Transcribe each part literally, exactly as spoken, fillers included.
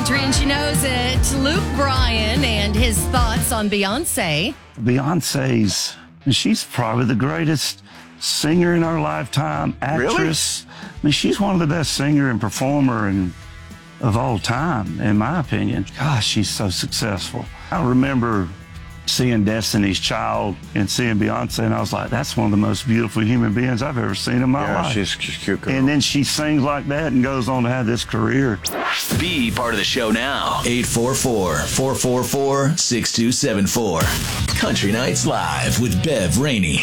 country and she knows it. Luke Bryan and his thoughts on Beyonce. Beyonce's, she's probably the greatest singer in our lifetime, actress. Really? I mean, she's one of the best singer and performer and of all time, in my opinion. Gosh, she's so successful. I remember seeing Destiny's Child and seeing Beyonce, and I was like, that's one of the most beautiful human beings I've ever seen in my yeah, life. She's, she's cute girl. And then she sings like that and goes on to have this career. Be part of the show now. eight four four, four four four, six two seven four. Country Nights Live with Bev Rainey.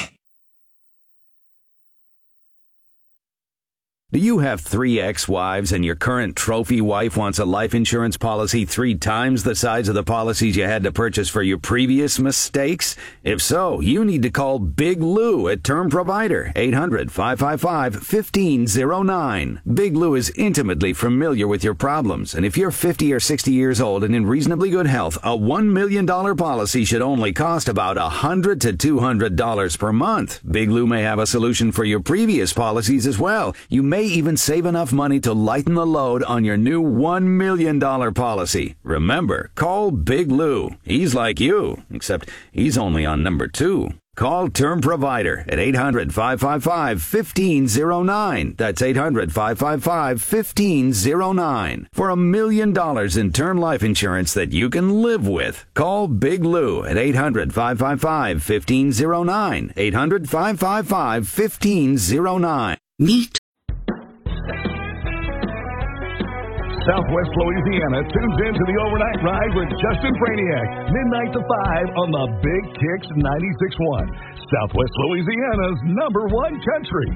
Do you have three ex-wives and your current trophy wife wants a life insurance policy three times the size of the policies you had to purchase for your previous mistakes? If so, you need to call Big Lou at Term Provider, eight hundred, five five five, one five zero nine. Big Lou is intimately familiar with your problems, and if you're fifty or sixty years old and in reasonably good health, a one million dollars policy should only cost about one hundred to two hundred dollars per month. Big Lou may have a solution for your previous policies as well. You may even save enough money to lighten the load on your new one million dollars policy. Remember, call Big Lou. He's like you, except he's only on number two. Call Term Provider at eight hundred, five five five, one five zero nine. That's eight hundred, five five five, one five zero nine. For a million dollars in term life insurance that you can live with. Call Big Lou at eight hundred, five five five, one five zero nine. eight hundred, five five five, one five zero nine. Meet Southwest Louisiana tunes into the overnight ride with Justin Braniak, midnight to five on the Big Kicks ninety-six point one. Southwest Louisiana's number one country.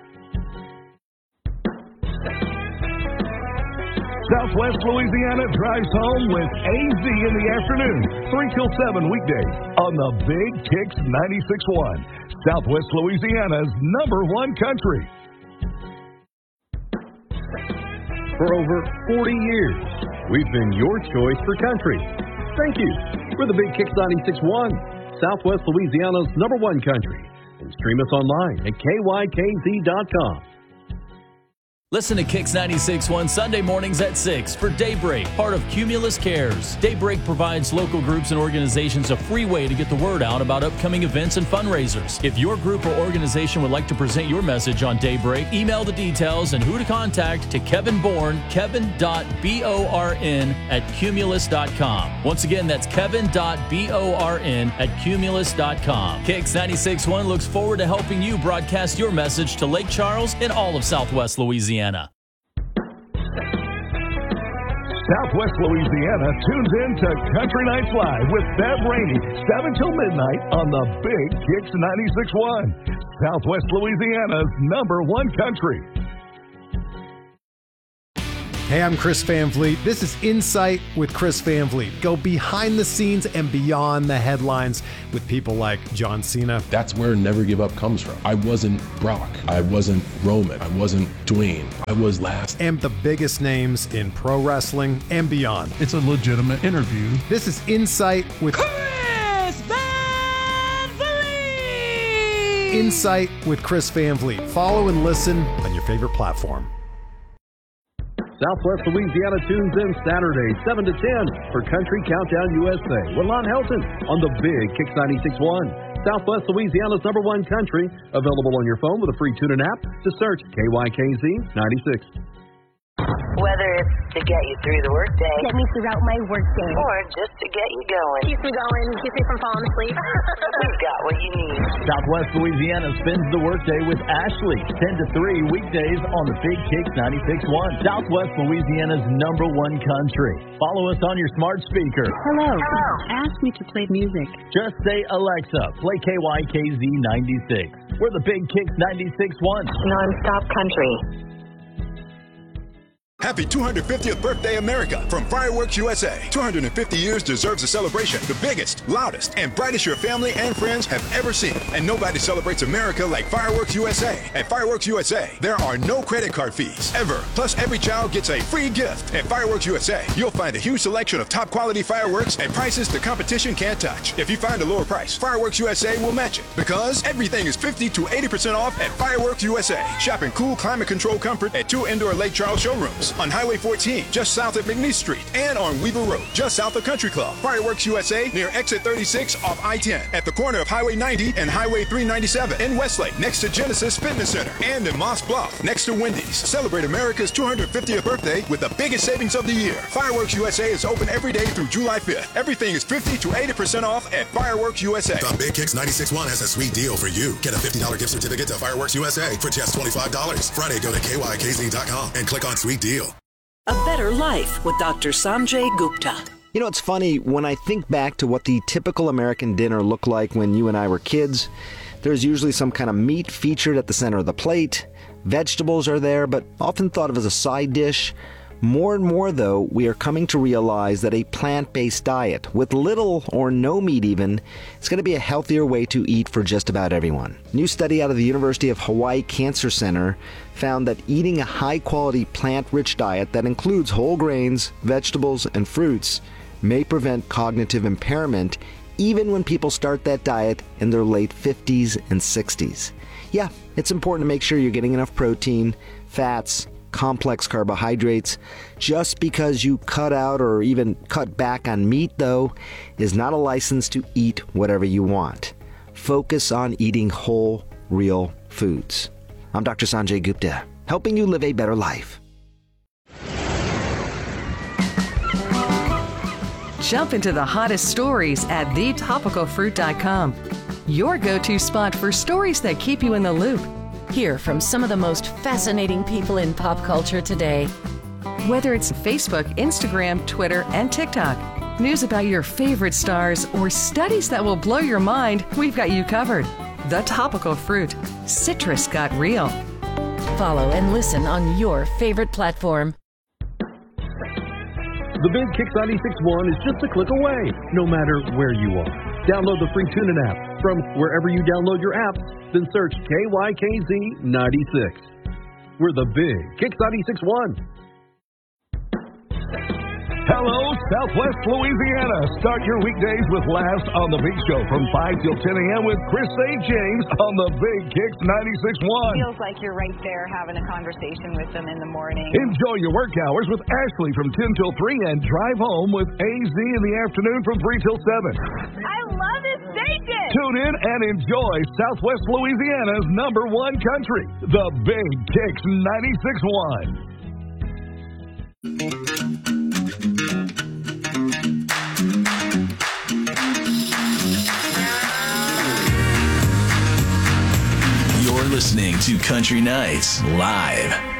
Southwest Louisiana drives home with A Z in the afternoon, three till seven weekdays on the Big Kicks ninety-six point one. Southwest Louisiana's number one country. For over forty years, we've been your choice for country. Thank you. We're the Big Kicks ninety-six point one, Southwest Louisiana's number one country. And stream us online at K Y K Z dot com. Listen to Kicks ninety-six point one Sunday mornings at six for Daybreak, part of Cumulus Cares. Daybreak provides local groups and organizations a free way to get the word out about upcoming events and fundraisers. If your group or organization would like to present your message on Daybreak, email the details and who to contact to Kevin Bourne, kevin dot born at cumulus dot com. Once again, that's kevin dot born at cumulus dot com. Kicks ninety-six point one looks forward to helping you broadcast your message to Lake Charles and all of Southwest Louisiana. Southwest Louisiana tunes in to Country Nights Live with Bev Rainey, seven till midnight on the Big Kicks ninety-six point one. Southwest Louisiana's number one country. Hey, I'm Chris Van Vliet. This is Insight with Chris Van Vliet. Go behind the scenes and beyond the headlines with people like John Cena. That's where Never Give Up comes from. I wasn't Brock. I wasn't Roman. I wasn't Dwayne. I was last. And the biggest names in pro wrestling and beyond. It's a legitimate interview. This is Insight with Chris Van Vliet. Insight with Chris Van Vliet. Follow and listen on your favorite platform. Southwest Louisiana tunes in Saturday, seven to ten for Country Countdown U S A with Lon Helton on the Big Kicks ninety-six point one. Southwest Louisiana's number one country, available on your phone with a free tune-in app. Just search K Y K Z ninety-six. Whether it's to get you through the workday, get me throughout my workday, or just to get you going, keep me going, keep me from falling asleep. We've got what you need. Southwest Louisiana spends the workday with Ashley, ten to three weekdays on the Big Kicks ninety-six point one. Southwest Louisiana's number one country. Follow us on your smart speaker. Hello. Hello. Ask me to play music. Just say, Alexa, play K Y K Z ninety-six. We're the Big Kicks ninety-six point one. Non-stop country. Happy two hundred fiftieth birthday, America, from Fireworks U S A. two hundred fifty years deserves a celebration, the biggest, loudest, and brightest your family and friends have ever seen. And nobody celebrates America like Fireworks U S A. At Fireworks U S A, there are no credit card fees, ever. Plus, every child gets a free gift. At Fireworks U S A, you'll find a huge selection of top-quality fireworks at prices the competition can't touch. If you find a lower price, Fireworks U S A will match it, because everything is fifty to eighty percent off at Fireworks U S A. Shop in cool, climate-controlled comfort at two indoor Lake Charles showrooms. on Highway fourteen, just south of McNeese Street, and on Weaver Road, just south of Country Club. Fireworks U S A near exit thirty-six off I ten, at the corner of Highway ninety and Highway three ninety-seven, in Westlake, next to Genesis Fitness Center, and in Moss Bluff, next to Wendy's. Celebrate America's two hundred fiftieth birthday with the biggest savings of the year. Fireworks U S A is open every day through July fifth. Everything is fifty to eighty percent off at Fireworks U S A. The Big Kicks ninety-six point one has a sweet deal for you. Get a fifty dollars gift certificate to Fireworks U S A for just twenty-five dollars. Friday, go to K Y K Z dot com and click on Sweet Deal. A better life with Doctor Sanjay Gupta. You know, it's funny, when I think back to what the typical American dinner looked like when you and I were kids, there's usually some kind of meat featured at the center of the plate. Vegetables are there, but often thought of as a side dish. More and more, though, we are coming to realize that a plant-based diet, with little or no meat even, is going to be a healthier way to eat for just about everyone. A new study out of the University of Hawaii Cancer Center found that eating a high-quality plant-rich diet that includes whole grains, vegetables, and fruits may prevent cognitive impairment even when people start that diet in their late fifties and sixties. Yeah, it's important to make sure you're getting enough protein, fats, complex carbohydrates. Just because you cut out or even cut back on meat, though, is not a license to eat whatever you want. Focus on eating whole, real foods. I'm Doctor Sanjay Gupta, helping you live a better life. Jump into the hottest stories at the topical fruit dot com. Your go-to spot for stories that keep you in the loop. Hear from some of the most fascinating people in pop culture today. Whether it's Facebook, Instagram, Twitter, and TikTok, news about your favorite stars, or studies that will blow your mind, we've got you covered. The Topical Fruit. Citrus got real. Follow and listen on your favorite platform. The Big Kicks ninety-six point one is just a click away, no matter where you are. Download the free TuneIn app from wherever you download your apps, then search K Y K Z ninety-six. We're the Big Kicks ninety-six point one. Hello, Southwest Louisiana. Start your weekdays with laughs on The Big Show from five till ten a.m. with Chris Saint James on The Big Kicks ninety-six point one. Feels like you're right there having a conversation with them in the morning. Enjoy your work hours with Ashley from ten till three and drive home with A Z in the afternoon from three till seven. I love this station. Tune in and enjoy Southwest Louisiana's number one country, The Big Kicks ninety-six point one. You're listening to Country Nights Live.